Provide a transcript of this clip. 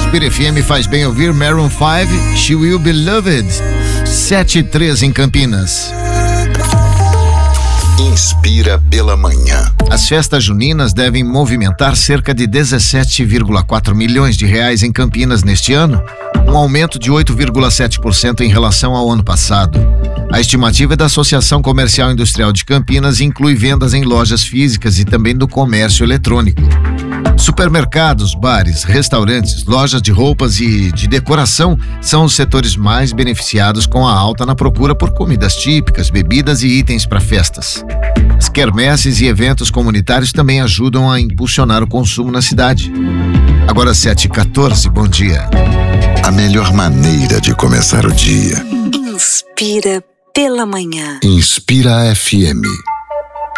Inspira FM faz bem ouvir Maroon 5, She Will Be Loved. 7:03 em Campinas. Inspira pela manhã. As festas juninas devem movimentar cerca de 17,4 milhões de reais em Campinas neste ano, um aumento de 8,7% em relação ao ano passado. A estimativa é da Associação Comercial Industrial de Campinas e inclui vendas em lojas físicas e também do comércio eletrônico. Supermercados, bares, restaurantes, lojas de roupas e de decoração são os setores mais beneficiados com a alta na procura por comidas típicas, bebidas e itens para festas. As quermesses e eventos comunitários também ajudam a impulsionar o consumo na cidade. Agora 7h14, bom dia. A melhor maneira de começar o dia. Inspira pela manhã. Inspira FM.